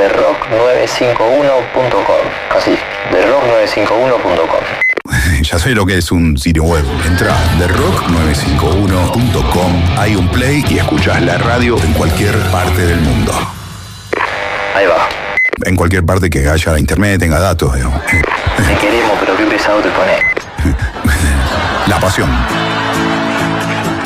therock951.com. Así, therock951.com. Ya sé lo que es un sitio web. Entra a therock951.com, hay un play y escuchás la radio en cualquier parte del mundo. Ahí va. En cualquier parte que haya internet, tenga datos, digamos. Te queremos, pero qué pesado te pones. La pasión.